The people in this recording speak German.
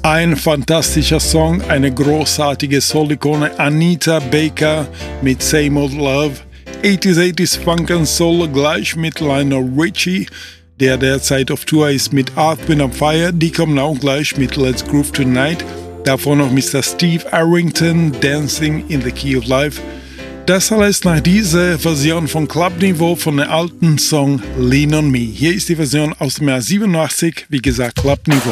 Ein fantastischer Song, eine großartige Soul-Ikone Anita Baker mit Same Old Love. 80s Funk and Soul gleich mit Lionel Richie, der derzeit auf Tour ist mit Earth, Wind & Fire. Die kommen auch gleich mit Let's Groove Tonight. Davor noch Mr. Steve Arrington, Dancing in the Key of Life. Das alles nach dieser Version von Club-Niveau von dem alten Song Lean on Me. Hier ist die Version aus dem Jahr 87, wie gesagt Club-Niveau.